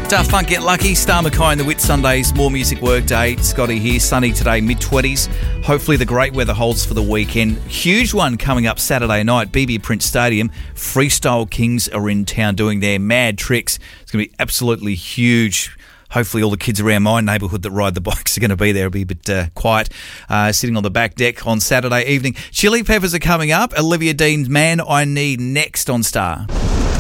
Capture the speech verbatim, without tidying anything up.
Daft Punk Get Lucky, Star Mackay and the Whit Sundays, more music work day. Scotty here, sunny today, mid-twenties. Hopefully the great weather holds for the weekend. Huge one coming up Saturday night, B B Prince Stadium. Freestyle Kings are in town doing their mad tricks. It's going to be absolutely huge. Hopefully all the kids around my neighbourhood that ride the bikes are going to be there. It'll be a bit uh, quiet, uh, sitting on the back deck on Saturday evening. Chili Peppers are coming up. Olivia Dean's Man I Need next on Star.